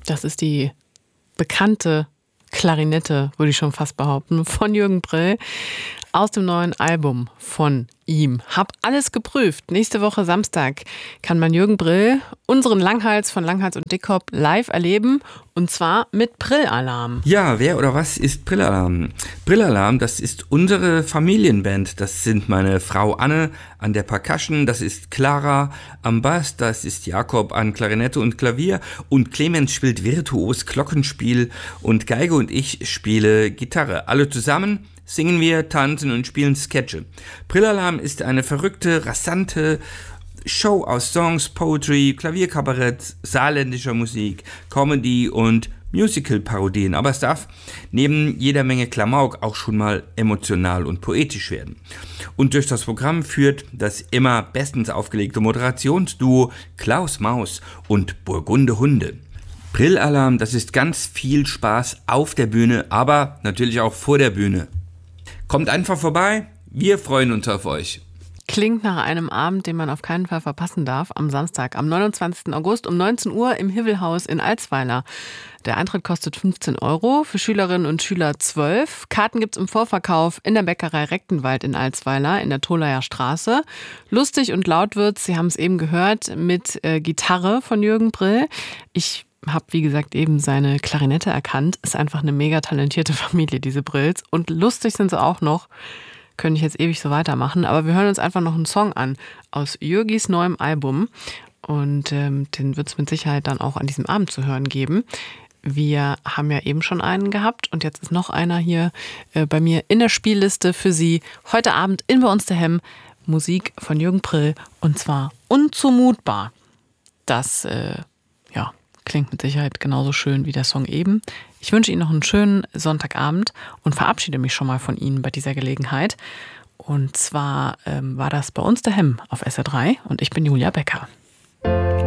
Das ist die bekannte Klarinette, würde ich schon fast behaupten, von Jürgen Brill aus dem neuen Album von ihm. Hab alles geprüft. Nächste Woche Samstag kann man Jürgen Brill, unseren Langhals von Langhals und Dickkop, live erleben. Und zwar mit Brill-Alarm. Ja, wer oder was ist Brill-Alarm? Brill-Alarm, das ist unsere Familienband. Das sind meine Frau Anne an der Percussion, das ist Clara am Bass, das ist Jakob an Klarinette und Klavier und Clemens spielt virtuos Glockenspiel und Geige und ich spiele Gitarre. Alle zusammen singen wir, tanzen und spielen Sketche. Brill-Alarm ist eine verrückte, rasante Show aus Songs, Poetry, Klavierkabarett, saarländischer Musik, Comedy und Musical-Parodien. Aber es darf neben jeder Menge Klamauk auch schon mal emotional und poetisch werden. Und durch das Programm führt das immer bestens aufgelegte Moderationsduo Klaus Maus und Burgunde Hunde. Brill-Alarm, das ist ganz viel Spaß auf der Bühne, aber natürlich auch vor der Bühne. Kommt einfach vorbei, wir freuen uns auf euch. Klingt nach einem Abend, den man auf keinen Fall verpassen darf, am Samstag, am 29. August um 19 Uhr im Hivelhaus in Alsweiler. Der Eintritt kostet 15 €, für Schülerinnen und Schüler 12. Karten gibt's im Vorverkauf in der Bäckerei Rechtenwald in Alsweiler in der Tholaier Straße. Lustig und laut wird's, Sie haben es eben gehört, mit Gitarre von Jürgen Brill. Ich habe, wie gesagt, eben seine Klarinette erkannt. Ist einfach eine mega talentierte Familie, diese Brills. Und lustig sind sie auch noch. Könnte ich jetzt ewig so weitermachen. Aber wir hören uns einfach noch einen Song an aus Jürgis neuem Album. Und den wird es mit Sicherheit dann auch an diesem Abend zu hören geben. Wir haben ja eben schon einen gehabt und jetzt ist noch einer hier bei mir in der Spielliste für Sie. Heute Abend in Bei uns der Hemm Musik von Jürgen Brill und zwar Unzumutbar. Das, klingt mit Sicherheit genauso schön wie der Song eben. Ich wünsche Ihnen noch einen schönen Sonntagabend und verabschiede mich schon mal von Ihnen bei dieser Gelegenheit. Und zwar war das Bei uns der Hemm auf SR3 und ich bin Julia Becker.